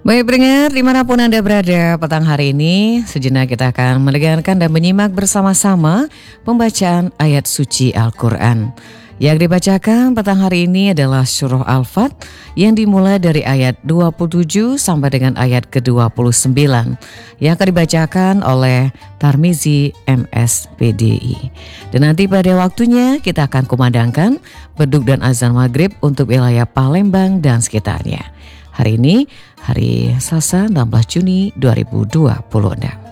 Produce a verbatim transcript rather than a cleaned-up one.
Baik pendengar, dimanapun Anda berada petang hari ini, sejenak kita akan mendengarkan dan menyimak bersama-sama pembacaan ayat suci Al-Quran. Yang dibacakan petang hari ini adalah surah Al-Fat yang dimulai dari ayat dua puluh tujuh sampai dengan ayat ke dua puluh sembilan yang akan dibacakan oleh Tarmizi M S P D I. Dan nanti pada waktunya kita akan kumandangkan beduk dan azan maghrib untuk wilayah Palembang dan sekitarnya. Hari ini hari Selasa enam belas Juni dua ribu dua puluh enam.